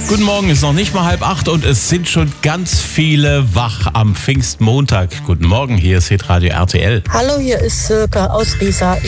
Guten Morgen, ist noch nicht mal 7:30 und es sind schon ganz viele wach am Pfingstmontag. Guten Morgen, hier ist Hitradio RTL. Hallo, hier ist Silke aus Riesa.